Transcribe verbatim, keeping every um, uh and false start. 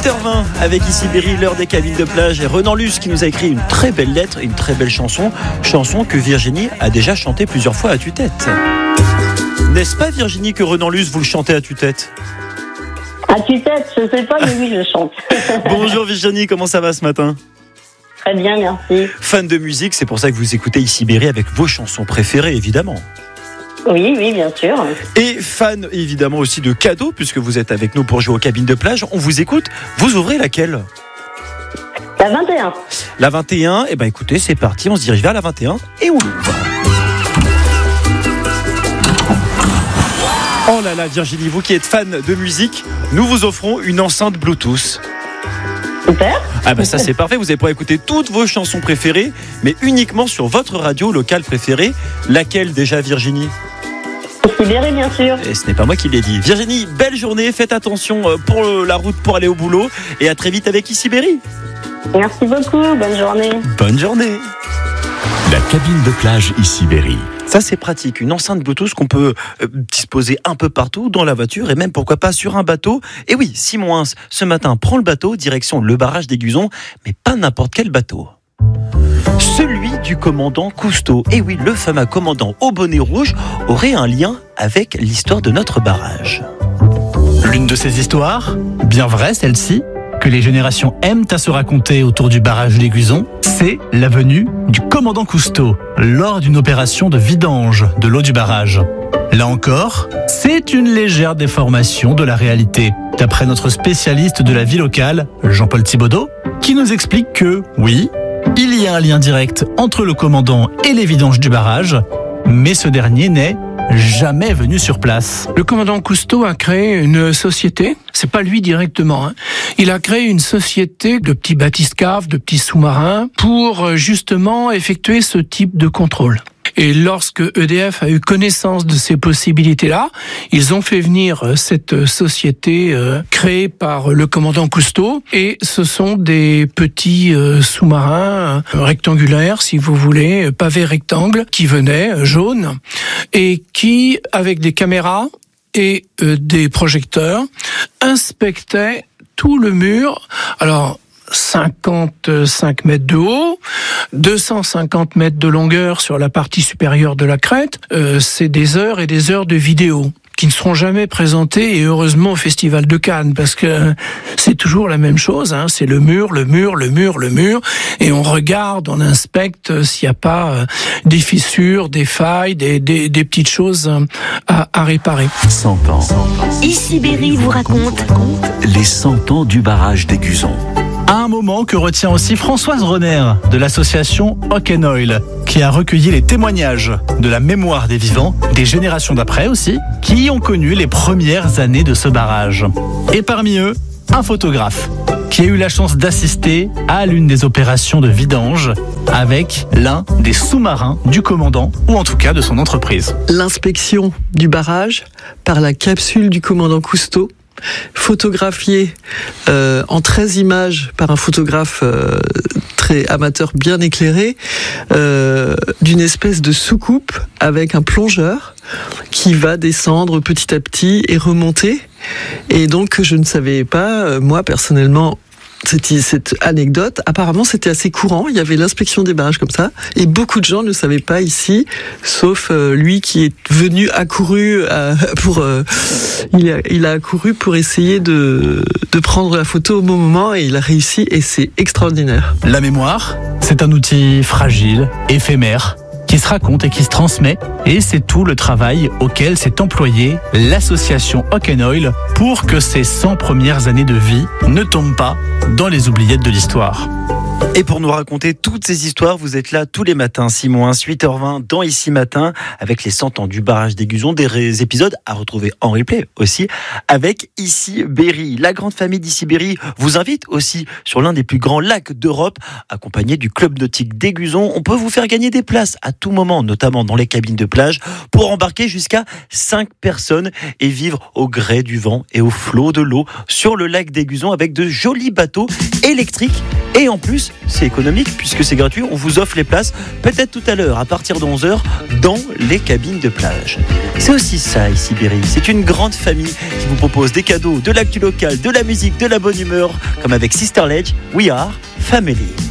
heures vingt avec ici Berry, l'heure des cabines de plage, et Renan Luce qui nous a écrit une très belle lettre, une très belle chanson, chanson que Virginie a déjà chantée plusieurs fois à tue-tête. N'est-ce pas Virginie que Renan Luce vous le chantez à tue-tête? À tue-tête, je sais pas, mais oui, je chante. Bonjour Virginie, comment ça va ce matin? Très bien, merci. Fan de musique, c'est pour ça que vous écoutez ici Berry avec vos chansons préférées évidemment. Oui, oui, bien sûr. Et fan évidemment aussi de cadeaux, puisque vous êtes avec nous pour jouer aux cabines de plage. On vous écoute. Vous ouvrez laquelle? La vingt et un. La vingt et un, eh ben écoutez, c'est parti, on se dirige vers la vingt et un et on ouvre. Oh là là Virginie, vous qui êtes fan de musique, nous vous offrons une enceinte Bluetooth. Super. Ah ben ça c'est parfait, vous allez pouvoir écouter toutes vos chansons préférées, mais uniquement sur votre radio locale préférée. Laquelle déjà Virginie? Berry, bien sûr. Et ce n'est pas moi qui l'ai dit. Virginie, belle journée, faites attention pour la route pour aller au boulot, et à très vite avec ici Berry. Merci beaucoup, bonne journée. Bonne journée. La cabine de plage ici Berry. Ça c'est pratique, une enceinte Bluetooth qu'on peut disposer un peu partout dans la voiture et même pourquoi pas sur un bateau. Et oui, Simon Hins, ce matin prend le bateau direction le barrage d'Aiguzon, mais pas n'importe quel bateau. Celui du commandant Cousteau. Et oui, le fameux commandant au bonnet rouge aurait un lien avec l'histoire de notre barrage. L'une de ces histoires, bien vraie celle-ci, que les générations aiment à se raconter autour du barrage d'Aiguzon, c'est la venue du commandant Cousteau lors d'une opération de vidange de l'eau du barrage. Là encore, c'est une légère déformation de la réalité, d'après notre spécialiste de la vie locale, Jean-Paul Thibaudot, qui nous explique que, oui, il y a un lien direct entre le commandant et les vidanges du barrage, mais ce dernier n'est jamais venu sur place. Le commandant Cousteau a créé une société, c'est pas lui directement, hein. Il a créé une société de petits bathyscaves, de petits sous-marins, pour justement effectuer ce type de contrôle. Et lorsque E D F a eu connaissance de ces possibilités-là, ils ont fait venir cette société euh, créée par le commandant Cousteau. Et ce sont des petits euh, sous-marins euh, rectangulaires, si vous voulez, pavés rectangles, qui venaient, euh, jaunes, et qui, avec des caméras et euh, des projecteurs, inspectaient tout le mur. Alors, cinquante-cinq mètres de haut, deux cent cinquante mètres de longueur sur la partie supérieure de la crête. Euh, c'est des heures et des heures de vidéos qui ne seront jamais présentées, et heureusement au Festival de Cannes, parce que c'est toujours la même chose, hein, c'est le mur, le mur, le mur, le mur, et on regarde, on inspecte s'il n'y a pas euh, des fissures, des failles, des, des, des petites choses à, à réparer. cent ans. Ici Berry vous raconte Les cent ans du barrage d'Aiguzon. Un moment que retient aussi Françoise Renner de l'association Oil, qui a recueilli les témoignages de la mémoire des vivants, des générations d'après aussi, qui ont connu les premières années de ce barrage. Et parmi eux, un photographe qui a eu la chance d'assister à l'une des opérations de vidange avec l'un des sous-marins du commandant, ou en tout cas de son entreprise. L'inspection du barrage par la capsule du commandant Cousteau, photographié euh, en treize images par un photographe euh, très amateur, bien éclairé, euh, d'une espèce de soucoupe avec un plongeur qui va descendre petit à petit et remonter. Et donc je ne savais pas, euh, moi personnellement, Cette, cette anecdote, apparemment c'était assez courant, il y avait l'inspection des barrages comme ça, et beaucoup de gens ne savaient pas ici, sauf euh, lui qui est venu accouru à, pour, euh, il, a, il a accouru pour essayer de, de prendre la photo au bon moment, et il a réussi, et c'est extraordinaire. La mémoire, c'est un outil fragile, éphémère, qui se raconte et qui se transmet, et c'est tout le travail auquel s'est employée l'association Oil pour que ces cent premières années de vie ne tombent pas dans les oubliettes de l'histoire. Et pour nous raconter toutes ces histoires, vous êtes là tous les matins, Simon Hins, huit heures vingt dans Ici Matin, avec les cent ans du barrage d'Aiguzon, des épisodes à retrouver en replay aussi, avec Ici Berry. La grande famille d'Ici Berry vous invite aussi sur l'un des plus grands lacs d'Europe, accompagné du club nautique d'Aiguzon. On peut vous faire gagner des places à tout moment, notamment dans les cabines de plage, pour embarquer jusqu'à cinq personnes et vivre au gré du vent et au flot de l'eau sur le lac d'Aiguzon avec de jolis bateaux électriques Et en plus, c'est économique puisque c'est gratuit. On vous offre les places peut-être tout à l'heure, à partir de onze heures, dans les cabines de plage. C'est aussi ça ici Berry. C'est une grande famille qui vous propose des cadeaux, de l'actu local, de la musique, de la bonne humeur, comme avec Sister Ledge, We Are Family.